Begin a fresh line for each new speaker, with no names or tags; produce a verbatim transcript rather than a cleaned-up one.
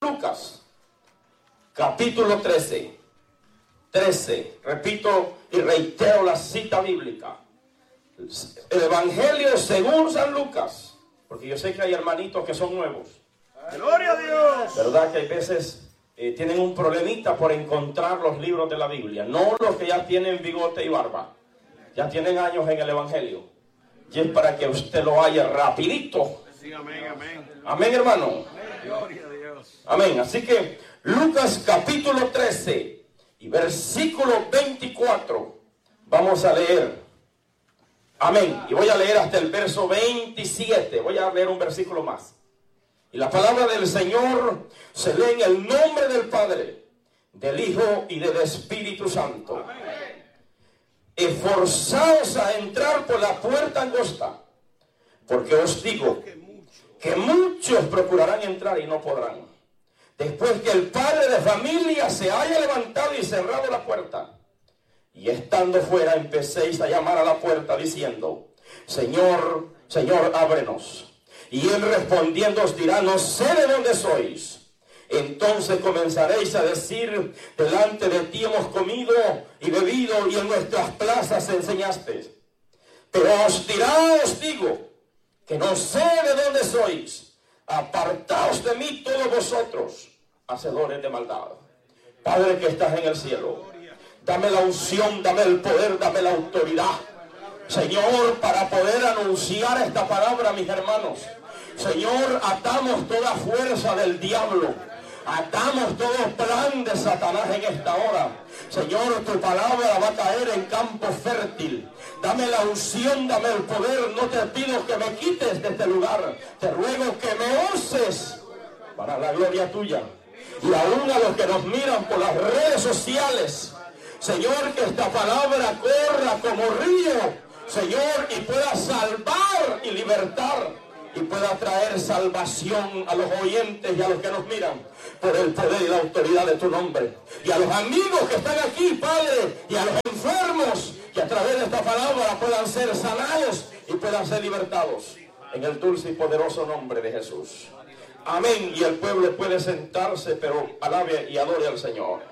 Lucas, capítulo trece. trece. Repito y reitero la cita bíblica. El Evangelio según San Lucas. Porque yo sé que hay hermanitos que son nuevos.
¡Gloria a Dios!
¿Verdad que hay veces eh, tienen un problemita por encontrar los libros de la Biblia? No los que ya tienen bigote y barba. Ya tienen años en el Evangelio. Y es para que usted lo haya rapidito.
Sí, amén, amén.
Amén, hermano.
Amén. Gloria a Dios.
Amén. Así que Lucas capítulo trece y versículo veinticuatro. Vamos a leer. Amén. Y voy a leer hasta el verso veintisiete. Voy a leer un versículo más. Y la palabra del Señor se lee en el nombre del Padre, del Hijo y del Espíritu Santo. Amén. Esforzaos a entrar por la puerta angosta, porque os digo que muchos procurarán entrar y no podrán. Después que el padre de familia se haya levantado y cerrado la puerta, y estando fuera empecéis a llamar a la puerta diciendo: Señor, Señor, ábrenos. Y él respondiendo os dirá: no sé de dónde sois. Entonces comenzaréis a decir: delante de ti hemos comido y bebido, y en nuestras plazas enseñaste. Pero os dirá, os digo, que no sé de dónde sois. Apartaos de mí todos vosotros, hacedores de maldad. Padre que estás en el cielo, dame la unción, dame el poder, dame la autoridad, Señor, para poder anunciar esta palabra, mis hermanos. Señor, atamos toda fuerza del diablo, atamos todo plan de Satanás en esta hora. Señor, tu palabra va a caer en campo fértil. Dame la unción, dame el poder. No te pido que me quites de este lugar. Te ruego que me uses para la gloria tuya. Y aún a los que nos miran por las redes sociales, Señor, que esta palabra corra como río, Señor, y pueda salvar y libertar, y pueda traer salvación a los oyentes y a los que nos miran por el poder y la autoridad de tu nombre. Y a los amigos que están aquí, Padre, y a los enfermos, que a través de esta palabra puedan ser sanados y puedan ser libertados. En el dulce y poderoso nombre de Jesús. Amén. Y el pueblo puede sentarse, pero alabe y adore al Señor.